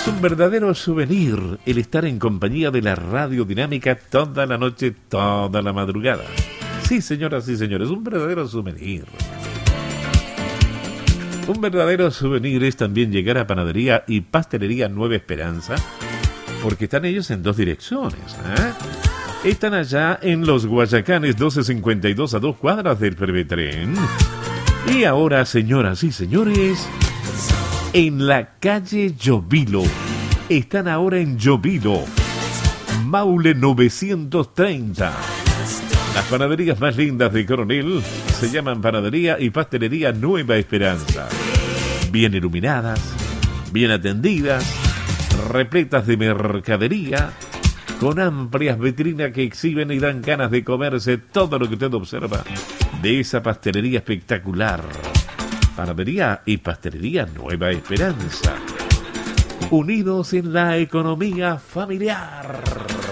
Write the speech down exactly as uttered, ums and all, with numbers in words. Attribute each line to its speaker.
Speaker 1: Es un verdadero souvenir el estar en compañía de la Radio Dinámica toda la noche, toda la madrugada. Sí, señoras y señores, un verdadero souvenir. Un verdadero souvenir es también llegar a Panadería y Pastelería Nueva Esperanza, porque están ellos en dos direcciones, ¿eh? Están allá en Los Guayacanes doce cincuenta y dos, a dos cuadras del Prevetren. Y ahora, señoras y señores, en la calle Llovilo. Están ahora en Llovilo, Maule novecientos treinta. Las panaderías más lindas de Coronel se llaman Panadería y Pastelería Nueva Esperanza. Bien iluminadas, bien atendidas, repletas de mercadería, con amplias vitrinas que exhiben y dan ganas de comerse todo lo que usted observa de esa pastelería espectacular. Panadería y Pastelería Nueva Esperanza, unidos en la economía familiar.